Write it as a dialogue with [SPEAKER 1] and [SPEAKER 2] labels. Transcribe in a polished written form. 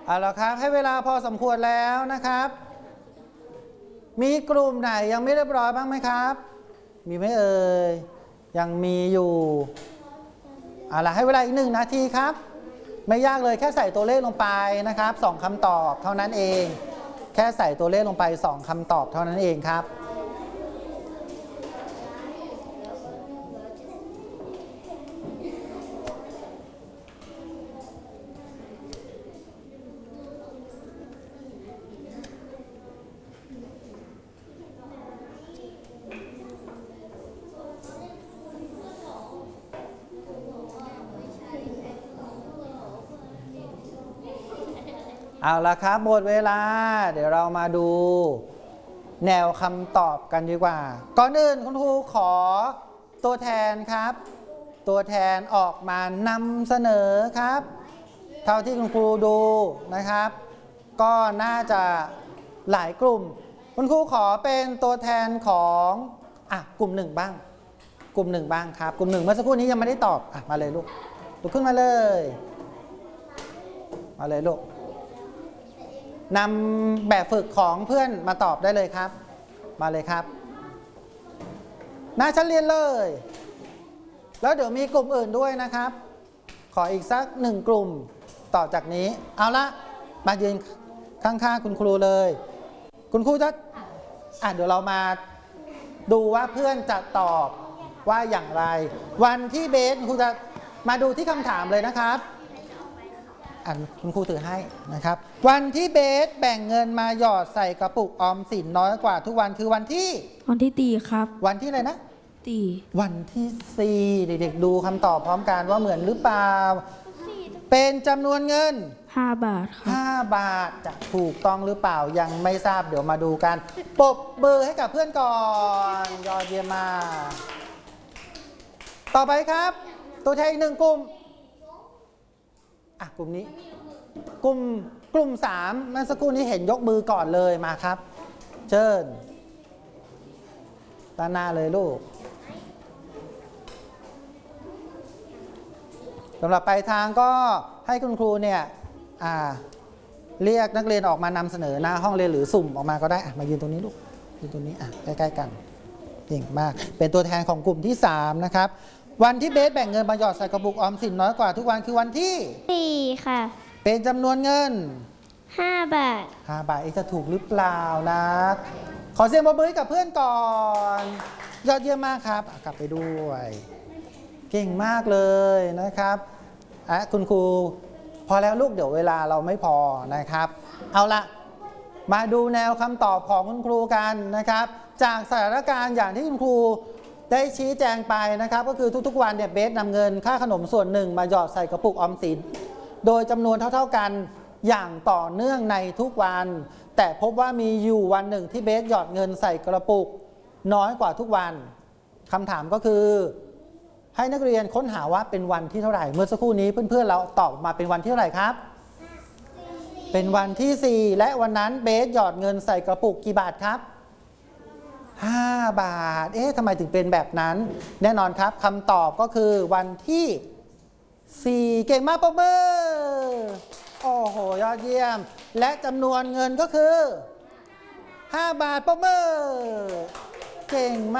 [SPEAKER 1] เอาละครับให้เวลาพอสมควรแล้วนะครับมีกลุ่มไหนยังไม่เรียบร้อยบ้างไหมครับมีไหมเอ่ยยังมีอยู่เอาละให้เวลาอีก1 นาทีครับไม่ยากเลยแค่ใส่ตัวเลขลงไปนะครับ2 คำตอบเท่านั้นเองแค่ใส่ตัวเลขลงไป2 คำตอบเท่านั้นเองครับเอาละครับหมดเวลาเดี๋ยวเรามาดูแนวคำตอบกันดีกว่าก่อนอื่นคุณครูขอตัวแทนครับตัวแทนออกมานำเสนอครับเท่าที่คุณครูดูนะครับก็น่าจะหลายกลุ่มคุณครูขอเป็นตัวแทนของกลุ่ม1บ้างกลุ่ม1บ้างครับกลุ่ม1เมื่อสักครู่นี้ยังไม่ได้ตอบมาเลยลูกลุกขึ้นมาเลยมาเลยลูกนำแบบฝึกของเพื่อนมาตอบได้เลยครับมาเลยครับหน้าชั้นเรียนเลยแล้วเดี๋ยวมีกลุ่มอื่นด้วยนะครับขออีกสัก1 กลุ่มต่อจากนี้เอาละมายืนข้างๆคุณครูเลยคุณครูจะเดี๋ยวเรามาดูว่าเพื่อนจะตอบว่าอย่างไรวันที่เบสครูจะมาดูที่คำถามเลยนะครับคุณครูถือให้นะครับวันที่เบสแบ่งเงินมาหยอดใส่กระปุกออมสินน้อยกว่าทุกวันคือวันที่
[SPEAKER 2] ตีครับ
[SPEAKER 1] วันที่อะไรนะ
[SPEAKER 2] ตี
[SPEAKER 1] วันที่4เด็กๆดูคำตอบพร้อมกันว่าเหมือนหรือเปล่าเป็นจำนวนเงิน
[SPEAKER 2] 5 บาทครับ
[SPEAKER 1] 5 บาทจะถูกต้องหรือเปล่ายังไม่ทราบเดี๋ยวมาดูกันปรบมือให้กับเพื่อนก่อนยอดเยี่ยมมากต่อไปครับตัวแทนอีก1 กลุ่มกลุ่มนี้กลุ่ม3เมื่อสักครู่นี้เห็นยกมือก่อนเลยมาครับเชิญด้านหน้าเลยลูกสำหรับปลายทางก็ให้คุณครูเนี่ยเรียกนักเรียนออกมานำเสนอหน้าห้องเรียนหรือสุ่มออกมาก็ได้มายืนตรงนี้ลูกยืนตรงนี้ใกล้ๆกันเก่งมากเป็นตัวแทนของกลุ่มที่3นะครับวันที่เบสแบ่งเงินมาหยอดใส่กระปุกออมสินน้อยกว่าทุกวันคือวันที่
[SPEAKER 2] 4ค่ะ
[SPEAKER 1] เป็นจำนวนเงิน
[SPEAKER 2] 5 บาท
[SPEAKER 1] จะถูกหรือเปล่านะขอเสียงปรบมือให้กับเพื่อนก่อนยอดเยี่ยมมากครับกลับไปด้วยเก่งมากเลยนะครับคุณครูพอแล้วลูกเดี๋ยวเวลาเราไม่พอนะครับเอาละมาดูแนวคำตอบของคุณครูกันนะครับจากสถานการณ์อย่างที่คุณครูได้ชี้แจงไปนะครับก็คือทุกๆวันเนี่ยเบสนำเงินค่าขนมส่วนหนึ่งมาหยอดใส่กระปุกออมสินโดยจำนวนเท่าๆกันอย่างต่อเนื่องในทุกวันแต่พบว่ามีอยู่วันหนึ่งที่เบสหยอดเงินใส่กระปุกน้อยกว่าทุกวันคำถามก็คือให้นักเรียนค้นหาว่าเป็นวันที่เท่าไหร่เมื่อสักครู่นี้เพื่อนๆเราตอบมาเป็นวันที่เท่าไหร่ครับเป็นวันที่4และวันนั้นเบสหยอดเงินใส่กระปุกกี่บาทครับ5 บาททำไมถึงเป็นแบบนั้นแน่นอนครับคำตอบก็คือวันที่4เก่งมากปรบมือโอ้โหยอดเยี่ยมและจำนวนเงินก็คือ5 บาทปรบมือเก่งมาก